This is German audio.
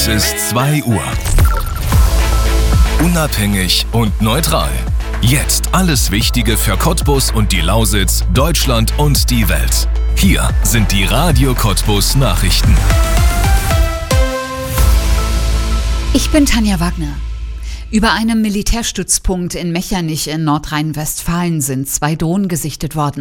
Es ist 2 Uhr. Unabhängig und neutral. Jetzt alles Wichtige für Cottbus und die Lausitz, Deutschland und die Welt. Hier sind die Radio Cottbus Nachrichten. Ich bin Tanja Wagner. Über einem Militärstützpunkt in Mechernich in Nordrhein-Westfalen sind 2 Drohnen gesichtet worden.